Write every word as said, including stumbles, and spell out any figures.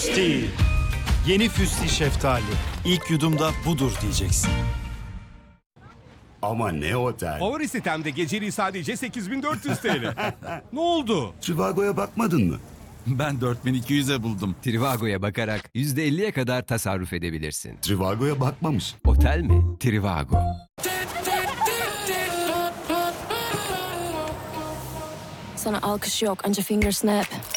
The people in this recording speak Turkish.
Füsti. Yeni Füsti şeftali. İlk yudumda budur diyeceksin. Ama ne otel? Favori sitemde geceliği sadece sekiz bin dört yüz T L. Ne oldu? Trivago'ya bakmadın mı? Ben dört bin iki yüze buldum. Trivago'ya bakarak yüzde elliye kadar tasarruf edebilirsin. Trivago'ya bakmamış. Otel mi? Trivago. Sana alkış yok, anca finger snap.